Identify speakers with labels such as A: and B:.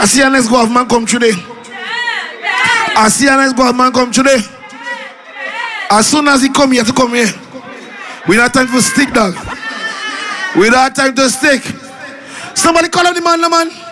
A: see a next government come today. I see a next government come today. As soon as he come here to come here, we don't have time for stick, dog. We don't have time to stick. Somebody call up the man,